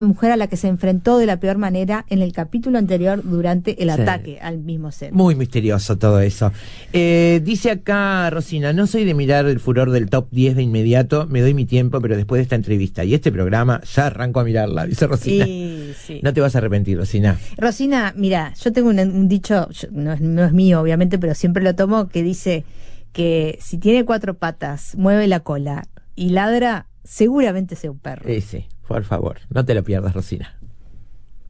mujer a la que se enfrentó de la peor manera en el capítulo anterior durante el ataque al mismo set. Muy misterioso todo eso. Dice acá Rosina, no soy de mirar el furor del top 10 de inmediato, me doy mi tiempo, pero después de esta entrevista y este programa ya arranco a mirarla, dice Rosina. Sí. No te vas a arrepentir, Rosina. Rosina, mira, yo tengo un dicho, no es mío obviamente, pero siempre lo tomo, que dice que si tiene 4 patas, mueve la cola y ladra, seguramente sea un perro. Sí, por favor, no te lo pierdas, Rosina.